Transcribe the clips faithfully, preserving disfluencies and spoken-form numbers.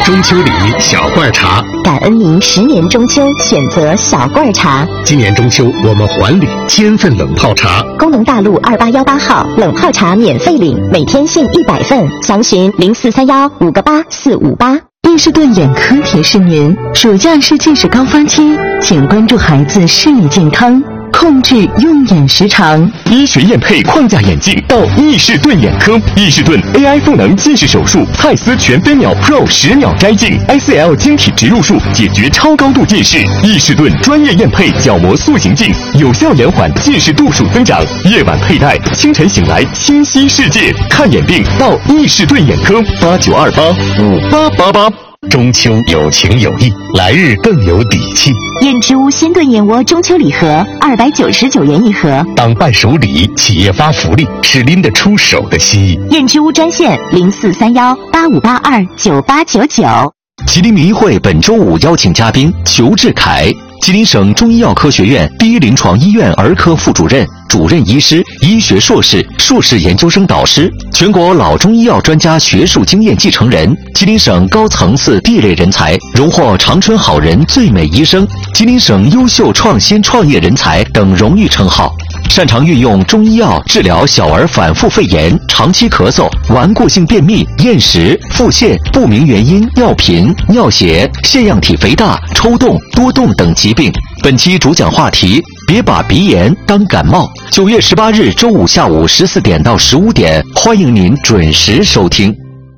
中秋礼小罐茶， 感恩您十年中秋选择小罐茶。 今年中秋我们还礼千份冷泡茶。 工农大路二八幺八号冷泡茶免费领，每天限一百份，详询零四三幺五个八四五八。 伊士顿眼科提示您，暑假是近视高发期，请关注孩子视力健康，控制用眼时长。 医学验配框架眼镜到伊士顿眼科，伊士顿 A I 赋能近视手术，蔡司全飞秒 Pro 十秒摘镜 ，I C L 晶体植入术解决超高度近视。伊士顿专业验配角膜塑形镜，有效延缓近视度数增长。夜晚佩戴，清晨醒来清晰世界。看眼病到伊士顿眼科，八九二八五八八八。 中秋有情有义，来日更有底气。 燕之屋鲜炖燕窝中秋礼盒二百九十九元一盒， 当伴手礼，企业发福利是拎得出手的心意。 燕之屋专线零四三幺八五八二九八九九。 吉林民医会本周五邀请嘉宾裘志凯，吉林省中医药科学院第一临床医院儿科副主任、主任医师、医学硕士、硕士研究生导师，全国老中医药专家学术经验继承人，吉林省高层次地类人才，荣获长春好人最美医生、吉林省优秀创新创业人才等荣誉称号。擅长运用中医药治疗小儿反复肺炎、长期咳嗽、顽固性便秘、厌食、腹泻、不明原因尿频、尿血、腺样体肥大、抽动、多动等疾病。本期主讲话题：别把鼻炎当感冒。九月十八日周五下午十四点到十五点，欢迎您准时收听。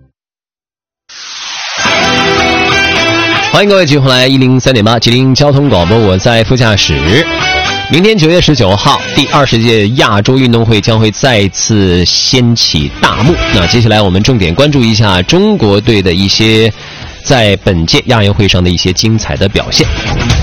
欢迎各位继续回来一零三点八吉林交通广播，我在副驾驶。明天九月十九号，第二十届亚洲运动会将会再次掀起大幕。那接下来我们重点关注一下中国队的一些在本届亚运会上的一些精彩的表现。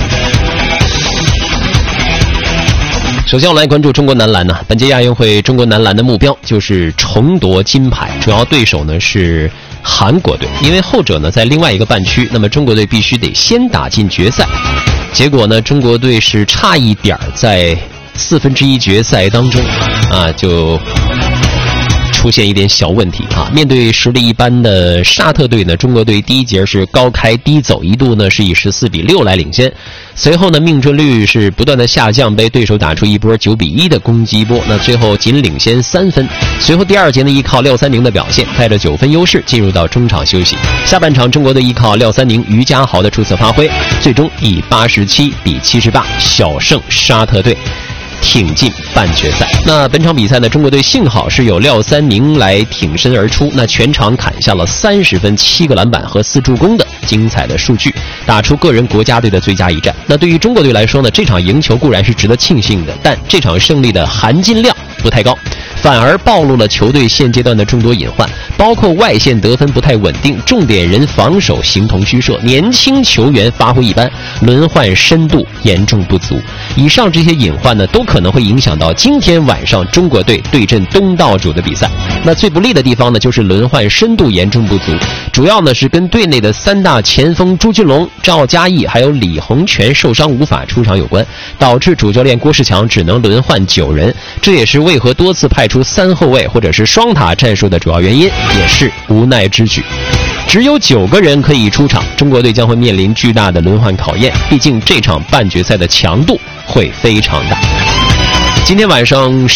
首先我们来关注中国男篮呢，本届亚运会中国男篮的目标就是重夺金牌，主要对手呢是韩国队，因为后者呢在另外一个半区，那么中国队必须得先打进决赛。结果呢，中国队是差一点在四分之一决赛当中啊就出现一点小问题啊。面对实力一般的沙特队呢，中国队第一节是高开低走，一度呢是以十四比六来领先。随后呢，命中率是不断的下降，被对手打出一波九比一的攻击波，那最后仅领先三分。随后第二节呢，依靠廖三宁的表现，带着九分优势进入到中场休息。下半场，中国队依靠廖三宁、于家豪的出色发挥，最终以八十七比七十八小胜沙特队，挺进半决赛。那本场比赛呢，中国队幸好是有廖三宁来挺身而出，那全场砍下了三十分、七个篮板和四助攻的精彩的数据，打出个人国家队的最佳一战。那对于中国队来说呢，这场赢球固然是值得庆幸的，但这场胜利的含金量不太高，反而暴露了球队现阶段的众多隐患，包括外线得分不太稳定，重点人防守形同虚设，年轻球员发挥一般，轮换深度严重不足。以上这些隐患呢，都可能会影响到今天晚上中国队对阵东道主的比赛。那最不利的地方呢，就是轮换深度严重不足，主要呢是跟队内的三大前锋朱军龙、赵嘉译还有李洪权受伤无法出场有关，导致主教练郭士强只能轮换九人，这也是为何多次派出三后卫或者是双塔战术的主要原因，也是无奈之举。只有九个人可以出场，中国队将会面临巨大的轮换考验，毕竟这场半决赛的强度会非常大。今天晚上